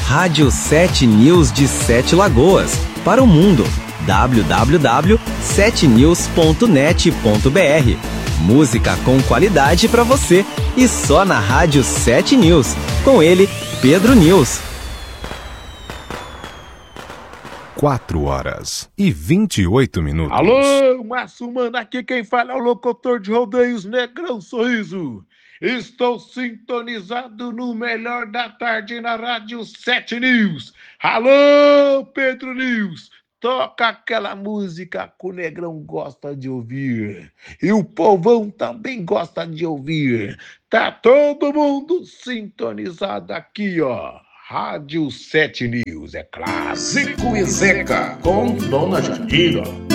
Rádio 7 News de Sete Lagoas, para o mundo. www.7news.net.br. Música com qualidade para você e só na Rádio 7 News. Com ele, Pedro News. 4h28. Alô, Márcio Mano, aqui quem fala é o locutor de rodeios Negrão Sorriso. Estou sintonizado no melhor da tarde na Rádio 7 News. Alô, Pedro News, toca aquela música que o Negrão gosta de ouvir. E o povão também gosta de ouvir. Tá todo mundo sintonizado aqui, ó. Rádio 7 News, é claro. Zico e Zeca com Dona Jandira.